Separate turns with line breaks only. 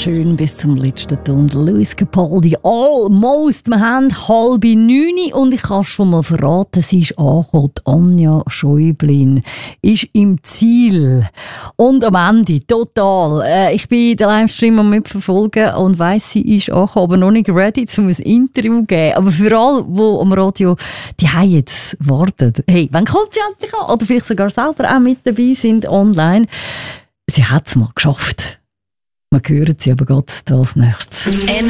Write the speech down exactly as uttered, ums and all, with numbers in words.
schön bis zum letzten Ton. Lewis Capaldi, almost. Wir haben halb neun und ich kann schon mal verraten, sie ist angekommen. Anja Schäublin ist im Ziel. Und am Ende, total. Äh, ich bin den Livestream am mitverfolgen und weiss, sie ist angekommen, aber noch nicht ready, um ein Interview zu geben. Aber für alle, die am Radio die jetzt warten, hey, wann kommt sie endlich an? Oder vielleicht sogar selber auch mit dabei sind online. Sie hat es mal geschafft. Wir hören sie aber gerade als nächstes.